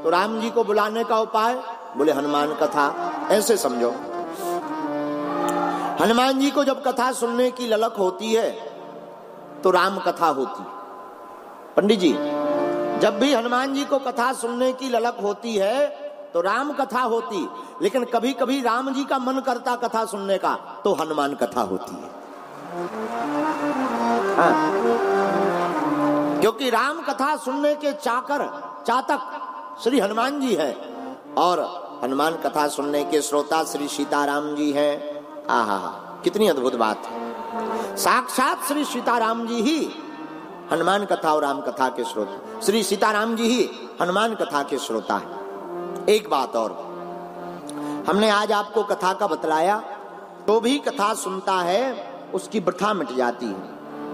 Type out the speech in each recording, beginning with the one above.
तो राम जी को बुलाने का उपाय, बोले हनुमान कथा। ऐसे समझो, हनुमान जी को जब कथा सुनने की ललक होती है तो राम कथा होती। पंडित जी, जब भी हनुमान जी को कथा सुनने की ललक होती है तो राम कथा होती, लेकिन कभी कभी राम जी का मन करता कथा सुनने का तो हनुमान कथा होती है। हाँ। क्योंकि राम कथा सुनने के चातक श्री हनुमान जी हैं और हनुमान कथा सुनने के श्रोता श्री सीताराम जी हैं। आहा, कितनी अद्भुत बात है। साक्षात श्री सीताराम जी ही हनुमान कथा और राम कथा के श्रोता, श्री सीताराम जी ही हनुमान कथा के श्रोता है। एक बात और, हमने आज आपको कथा का बतलाया, तो भी कथा सुनता है उसकी वृथा मिट जाती है।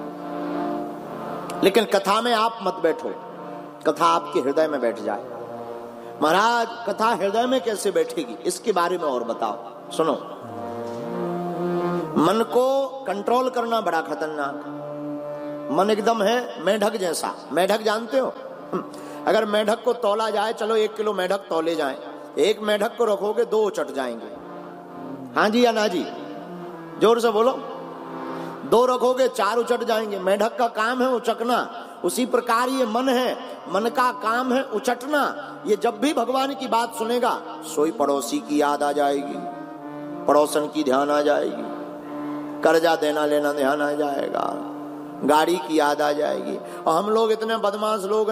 लेकिन कथा में आप मत बैठो, कथा आपके हृदय में बैठ जाए। महाराज, कथा हृदय में कैसे बैठेगी, इसके बारे में और बताओ। सुनो, मन को कंट्रोल करना बड़ा खतरनाक। मन एकदम है मेढक जैसा। मेढक जानते हो? अगर मेढक को तौला जाए, चलो 1 किलो मेढक तौले जाए, एक मेढक को रखोगे 2 उचट जाएंगे। हाँ जी या ना जी? जोर से बोलो। 2 रखोगे 4 उचट जाएंगे। मेढक का काम है उचकना, उसी प्रकार ये मन है, मन का काम है उचटना। ये जब भी भगवान की बात सुनेगा, सोई पड़ोसी की याद आ जाएगी, पड़ोसन की ध्यान आ जाएगी, कर्जा देना लेना ध्यान आ जाएगा, गाड़ी की याद आ जाएगी। और हम लोग इतने बदमाश लोग हैं,